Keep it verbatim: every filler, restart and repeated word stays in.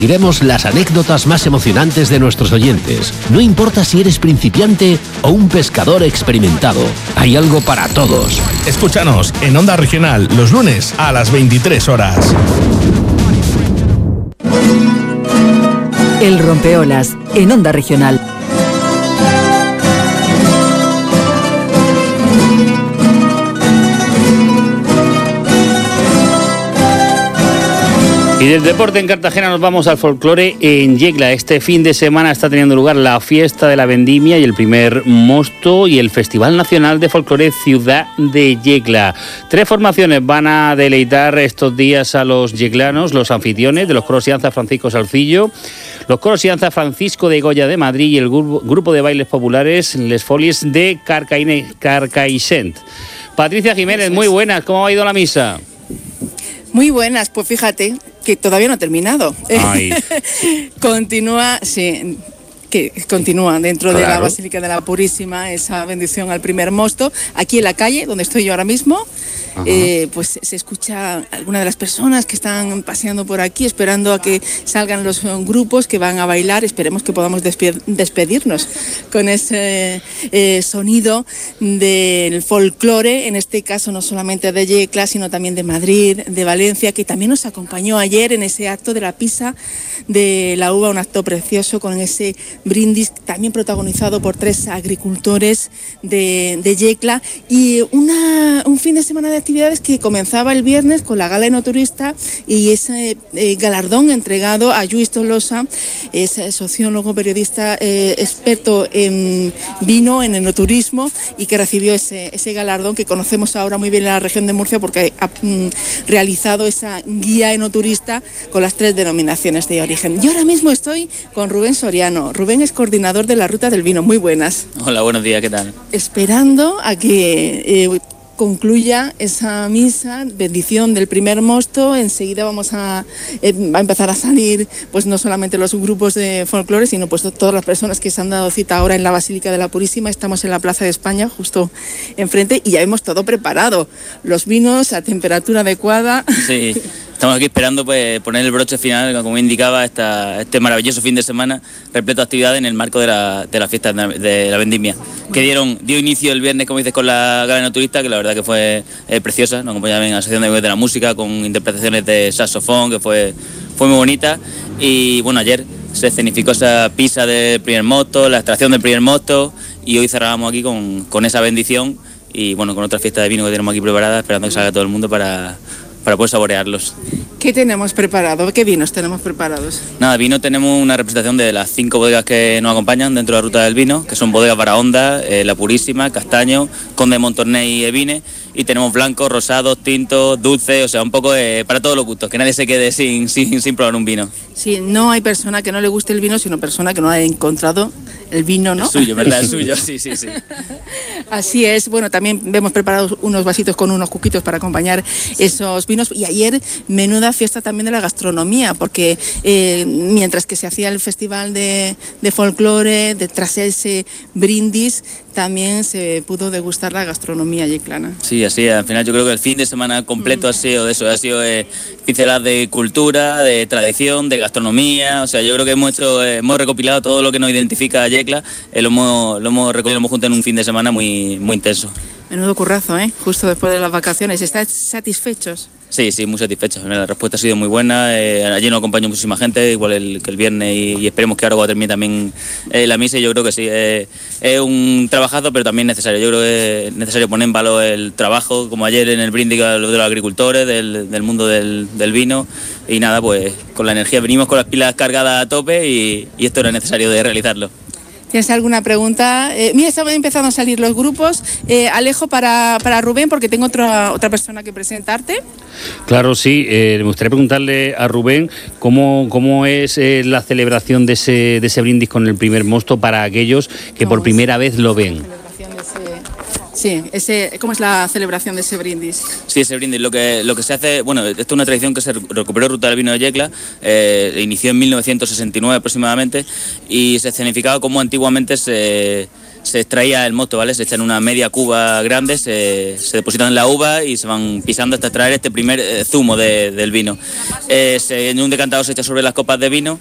Diremos las anécdotas más emocionantes de nuestros oyentes. No importa si eres principiante o un pescador experimentado, hay algo para todos. Escúchanos en Onda Regional los lunes a las veintitrés horas. El Rompeolas en Onda Regional. Y del deporte en Cartagena nos vamos al folclore en Yecla. Este fin de semana está teniendo lugar la fiesta de la vendimia y el primer mosto y el Festival Nacional de Folclore Ciudad de Yecla. Tres formaciones van a deleitar estos días a los yeclanos, los anfitriones de los coros y danza Francisco Salcillo, los coros y danza Francisco de Goya de Madrid y el grupo, grupo de bailes populares Les Folies de Carcaine, Carcaixent. Patricia Jiménez, muy buenas, ¿cómo ha ido la misa? Muy buenas, pues fíjate que todavía no ha terminado. Ay. Continúa, sí, que continúa dentro Claro. de la Basílica de la Purísima esa bendición al primer mosto. Aquí en la calle, donde estoy yo ahora mismo, eh, pues se escucha alguna de las personas que están paseando por aquí, esperando a que salgan los grupos que van a bailar. Esperemos que podamos despe- despedirnos con ese eh, sonido del folclore, en este caso no solamente de Yecla, sino también de Madrid, de Valencia, que también nos acompañó ayer en ese acto de la pisa de la uva, un acto precioso con ese brindis también protagonizado por tres agricultores de, de Yecla, y una, un fin de semana de actividades que comenzaba el viernes con la gala enoturista y ese eh, galardón entregado a Lluís Tolosa, es sociólogo, periodista, eh, experto en vino, en enoturismo, y que recibió ese, ese galardón que conocemos ahora muy bien en la región de Murcia porque ha mm, realizado esa guía enoturista con las tres denominaciones de origen. Yo ahora mismo estoy con Rubén Soriano. Rubén es coordinador de la Ruta del Vino. Muy buenas. Hola, buenos días, ¿qué tal? Esperando a que eh, concluya esa misa, bendición del primer mosto. Enseguida vamos a, eh, va a empezar a salir pues no solamente los grupos de folclore, sino pues todas las personas que se han dado cita ahora en la Basílica de la Purísima. Estamos en la Plaza de España, justo enfrente, y ya hemos todo preparado. Los vinos a temperatura adecuada. Sí, estamos aquí esperando pues poner el broche final, como indicaba, esta, este maravilloso fin de semana repleto de actividades en el marco de la, de la fiesta de la vendimia, que dieron dio inicio el viernes, como dices, con la gala enoturista, que la verdad que fue eh, preciosa. Nos acompañaban en la sección de, de la música con interpretaciones de saxofón, que fue, fue muy bonita. Y bueno, ayer se escenificó esa pisa del primer mosto, la extracción del primer mosto, y hoy cerrábamos aquí con, con esa bendición y bueno, con otra fiesta de vino que tenemos aquí preparada, esperando que salga todo el mundo para, para poder saborearlos. ¿Qué tenemos preparado? ¿Qué vinos tenemos preparados? Nada, vino tenemos una representación de las cinco bodegas que nos acompañan dentro de la Ruta del Vino, que son bodegas Barahonda, eh, La Purísima, Castaño, Conde de Montornès y Evine, y tenemos blancos, rosados, tintos, dulces, o sea, un poco eh, para todos los gustos, que nadie se quede sin, sin, sin probar un vino. Sí, no hay persona que no le guste el vino, sino persona que no haya encontrado el vino, ¿no? El suyo, ¿verdad? El suyo, sí, sí, sí. Así es. Bueno, también hemos preparado unos vasitos con unos cuquitos para acompañar esos vinos. Y ayer, menuda fiesta también de la gastronomía, porque eh, mientras que se hacía el festival de, de folclore, detrás de ese brindis, también se pudo degustar la gastronomía yeclana. Sí, así al final yo creo que el fin de semana completo mm. ha sido de eso, ha sido eh, pinceladas de cultura, de tradición, de gastronomía. O sea, yo creo que hemos hecho, eh, hemos recopilado todo lo que nos identifica a Yecla, eh, lo hemos, lo hemos recopilado, lo hemos juntado en un fin de semana muy, muy intenso. Menudo currazo, ¿eh? Justo después de las vacaciones. ¿Estáis satisfechos? Sí, sí, muy satisfechos. La respuesta ha sido muy buena. Eh, ayer nos acompañó muchísima gente, igual el, que el viernes, y, y esperemos que ahora cuando termine también eh, la misa. Y yo creo que sí, eh, es un trabajazo, pero también necesario. Yo creo que es necesario poner en valor el trabajo, como ayer en el brindis de los agricultores, del, del mundo del, del vino. Y nada, pues con la energía venimos con las pilas cargadas a tope y, y esto era necesario de realizarlo. ¿Tienes alguna pregunta? Eh, mira, estaban empezando a salir los grupos. Eh, Alejo, para, para Rubén, porque tengo otra, otra persona que presentarte. Claro, sí. Eh, me gustaría preguntarle a Rubén cómo, cómo es eh, la celebración de ese, de ese brindis con el primer mosto para aquellos que por primera vez lo ven. Sí, ese, ¿cómo es la celebración de ese brindis? Sí, ese brindis, lo que, lo que se hace, bueno, esto es una tradición que se recuperó Ruta del Vino de Yecla, eh, inició en mil novecientos sesenta y nueve aproximadamente, y se escenificaba como antiguamente se, se extraía el mosto, ¿vale? Se echa en una media cuba grande, se, se depositan en la uva y se van pisando hasta extraer este primer eh, zumo de, del vino. Eh, se, en un decantador se echa sobre las copas de vino